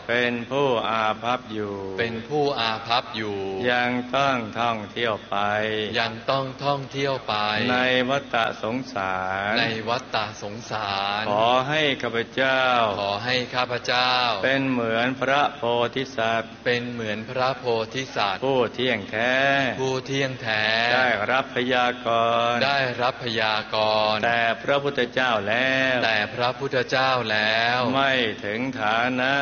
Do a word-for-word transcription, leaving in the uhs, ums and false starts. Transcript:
เป็นผู้อาภัพอยู่เป็นผู้อาภัพอยู่ยังต้องท่องเที่ยวไปยังต้องท่องเที่ยวไปในวัฏสงสารในวัฏสงสารขอให้ข้าพเจ้าขอให้ข้าพเจ้าเป็นเหมือนพระโพธิสัตว์เป็นเหมือนพระโพธิสัตว์ผู้เที่ยงแท้ผู้เที่ยงแท้ได้รับพยากรณ์ได้รับพยากรณ์แต่พระพุทธเจ้าแล้วแต่พระพุทธเจ้าแล้วไม่ถึงฐานะ